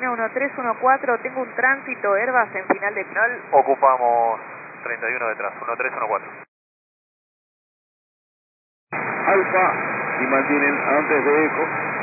Argentina 1314, tengo un tránsito Airbus en final de final. Ocupamos 31 detrás, 1314. Alfa, si mantienen antes de eco.